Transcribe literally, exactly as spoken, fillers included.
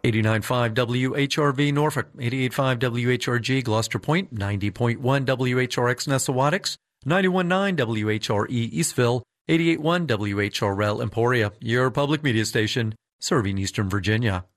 eighty-nine point five W H R V Norfolk, eighty-eight point five W H R G Gloucester Point, ninety point one W H R X Nessawaticks, ninety-one point nine W H R E Eastville, eighty-eight point one W H R L Emporia, your public media station serving Eastern Virginia.